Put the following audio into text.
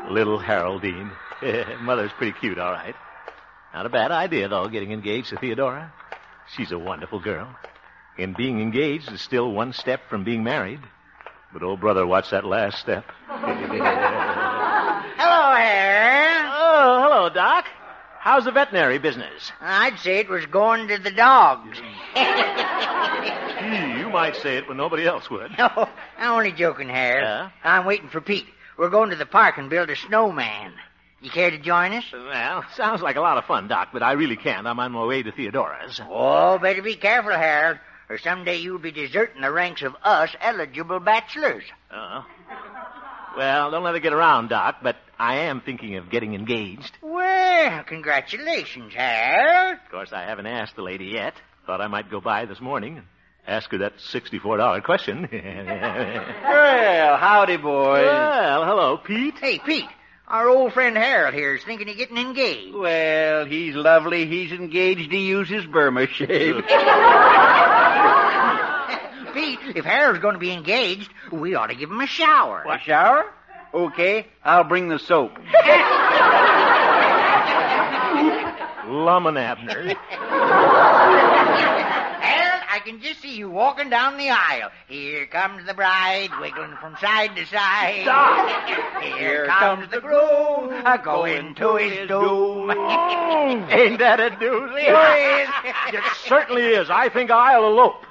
Little Haroldine. Mother's pretty cute, all right. Not a bad idea, though, getting engaged to Theodora. She's a wonderful girl. And being engaged is still one step from being married. But, old brother, watch that last step. Hello, Harold. Oh, hello, Doc. How's the veterinary business? I'd say it was going to the dogs. Gee, you might say it, but nobody else would. No, I'm only joking, Harold. Yeah? I'm waiting for Pete. We're going to the park and build a snowman. You care to join us? Well, sounds like a lot of fun, Doc, but I really can't. I'm on my way to Theodora's. Oh, better be careful, Harold, or someday you'll be deserting the ranks of us eligible bachelors. Well, don't let it get around, Doc, but I am thinking of getting engaged. Well, congratulations, Harold. Of course, I haven't asked the lady yet. Thought I might go by this morning and ask her that $64 question. Well, howdy, boys. Well, hello, Pete. Hey, Pete, our old friend Harold here is thinking of getting engaged. Well, he's lovely. He's engaged to use his Burma shave. Pete, if Harold's going to be engaged, we ought to give him a shower. A shower? Okay, I'll bring the soap. Lum and Abner. Harold, I can just see you walking down the aisle. Here comes the bride, wiggling from side to side. Stop. Here comes the groom, going to his doom. Ain't that a doozy? Sure is. It certainly is. I think I'll elope.